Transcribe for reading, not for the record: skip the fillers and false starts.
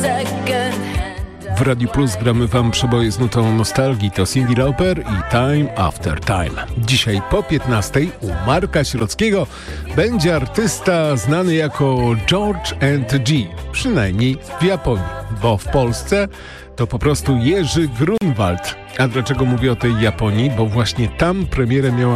W Radiu Plus gramy wam przeboje z nutą nostalgii. To Cyndi Lauper i Time After Time. Dzisiaj po 15:00 u Marka Środzkiego będzie artysta znany jako George and G. Przynajmniej w Japonii, bo w Polsce to po prostu Jerzy Grunwald. A dlaczego mówię o tej Japonii? Bo właśnie tam premierę miała